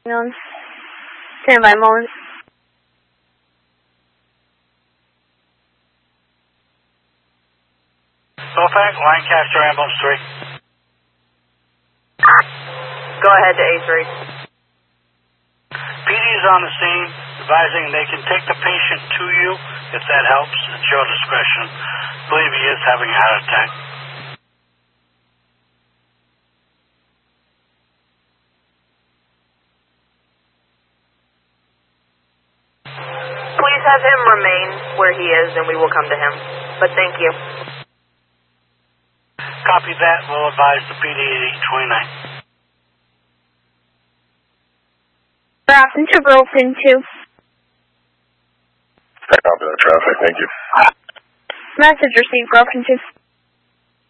on standby moment. Colfax, Lancaster Ambulance 3. Go ahead to A3. PD is on the scene, advising they can take the patient to you if that helps. It's your discretion. I believe he is having a heart attack. Please have him remain where he is and we will come to him. But thank you. Copy that. We'll advise the PD at 829. Grafton to Brooklyn 2. Copy that traffic, thank you. Message received, Grafton 2.